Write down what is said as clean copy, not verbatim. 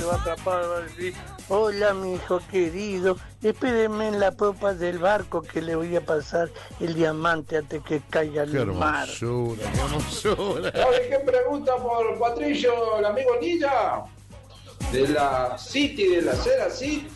se va a atrapar, va a decir, hola mi hijo querido, espéreme en la popa del barco que le voy a pasar el diamante antes que caiga Qué al mar. hermosura, qué hermosura. ¿Sabe qué pregunta por Cuatrillo el amigo Ninja? De la City, de la Cera City.